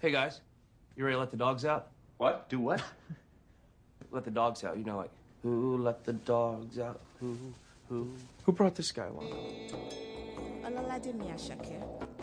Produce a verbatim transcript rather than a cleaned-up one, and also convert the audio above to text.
Hey, guys. You ready to let the dogs out? What? Do what? Let the dogs out. You know, like, who let the dogs out? Who, who? Who brought this guy along? Ololade Miyashake.